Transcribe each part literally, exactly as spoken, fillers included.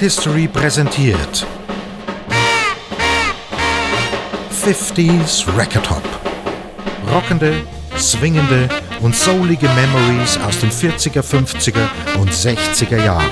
History präsentiert fünfziger Record Hop. Rockende, swingende und soulige Memories aus den vierziger, fünfziger und sechziger Jahren.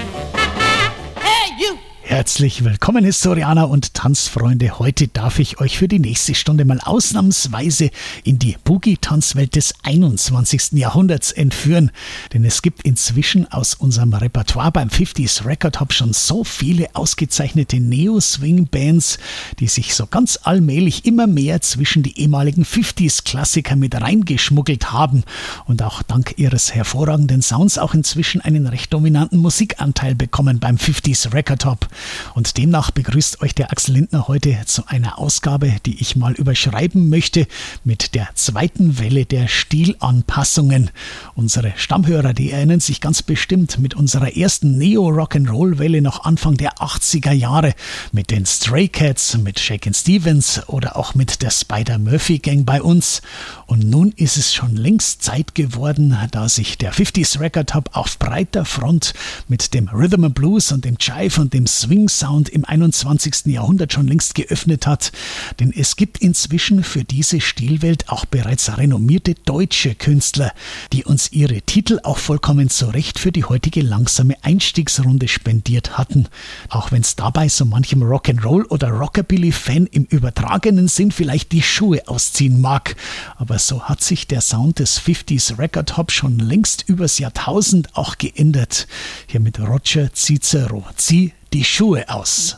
Herzlich willkommen, Historianer und Tanzfreunde. Heute darf ich euch für die nächste Stunde mal ausnahmsweise in die Boogie-Tanzwelt des einundzwanzigsten Jahrhunderts entführen. Denn es gibt inzwischen aus unserem Repertoire beim fünfziger Record Hop schon so viele ausgezeichnete Neo-Swing-Bands, die sich so ganz allmählich immer mehr zwischen die ehemaligen fünfziger-Klassiker mit reingeschmuggelt haben und auch dank ihres hervorragenden Sounds auch inzwischen einen recht dominanten Musikanteil bekommen beim fünfziger Record Hop. Und demnach begrüßt euch der Axel Lindner heute zu einer Ausgabe, die ich mal überschreiben möchte mit der zweiten Welle der Stilanpassungen. Unsere Stammhörer, die erinnern sich ganz bestimmt mit unserer ersten Neo-Rock'n'Roll-Welle noch Anfang der achtziger Jahre mit den Stray Cats, mit Shakin' Stevens oder auch mit der Spider-Murphy-Gang bei uns. Und nun ist es schon längst Zeit geworden, da sich der fünfziger Record Hop auf breiter Front mit dem Rhythm and Blues und dem Jive und dem Swing-Sound im einundzwanzigsten Jahrhundert schon längst geöffnet hat, denn es gibt inzwischen für diese Stilwelt auch bereits renommierte deutsche Künstler, die uns ihre Titel auch vollkommen zu Recht für die heutige langsame Einstiegsrunde spendiert hatten. Auch wenn es dabei so manchem Rock'n'Roll oder Rockabilly-Fan im übertragenen Sinn vielleicht die Schuhe ausziehen mag, aber so hat sich der Sound des fünfziger Record Hop schon längst übers Jahrtausend auch geändert. Hier mit Roger Cicero. Zieh die Schuhe aus.